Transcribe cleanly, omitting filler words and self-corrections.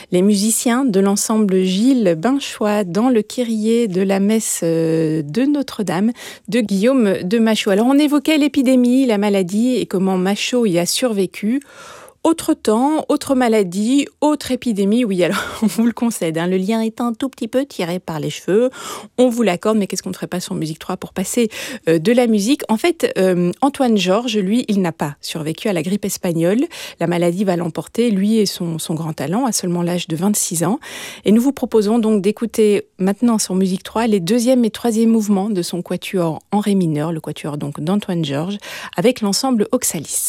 les musiciens de l'ensemble Gilles Binchois dans le Kyrie de la messe de Notre-Dame de Guillaume de Machaut. Alors on évoquait l'épidémie, la maladie et comment Machaut y a survécu. Autre temps, autre maladie, autre épidémie, oui, alors on vous le concède, le lien est un tout petit peu tiré par les cheveux, on vous l'accorde, mais qu'est-ce qu'on ne ferait pas sur Musique 3 pour passer de la musique? En fait, Antoine Georges, lui, il n'a pas survécu à la grippe espagnole, la maladie va l'emporter, lui et son grand talent, à seulement l'âge de 26 ans, et nous vous proposons donc d'écouter maintenant sur Musique 3 les deuxième et troisième mouvements de son quatuor en ré mineur, le quatuor donc d'Antoine Georges, avec l'ensemble Oxalis.